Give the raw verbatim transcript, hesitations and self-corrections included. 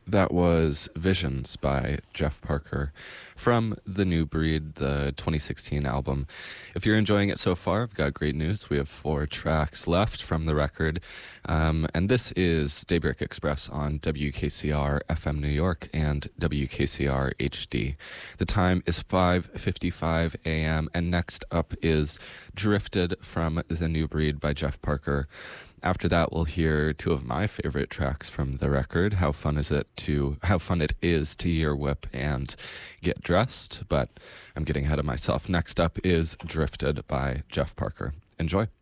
That was Visions by Jeff Parker from The New Breed, the twenty sixteen album. If you're enjoying it so far, I've got great news. We have four tracks left from the record. Um, and this is Daybreak Express on W K C R F M New York and W K C R H D. The time is five fifty-five a.m. and next up is Drifted from The New Breed by Jeff Parker. After that, we'll hear two of my favorite tracks from the record. How fun is it to, how fun it is to year whip and get dressed, but I'm getting ahead of myself. Next up is Drifted by Jeff Parker. Enjoy.